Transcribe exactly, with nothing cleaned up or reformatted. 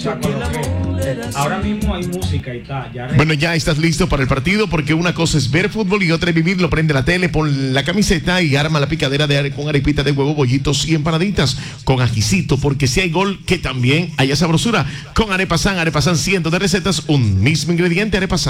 Ahora mismo hay música y está. Ya bueno, ya estás listo para el partido, porque una cosa es ver fútbol y otra es vivirlo. Prende la tele, pon la camiseta y arma la picadera de are con arepita de huevo, bollitos y empanaditas con ajicito, porque si hay gol, que también haya sabrosura. Con Arepa San, Arepa San, cientos de recetas, un mismo ingrediente, Arepa San.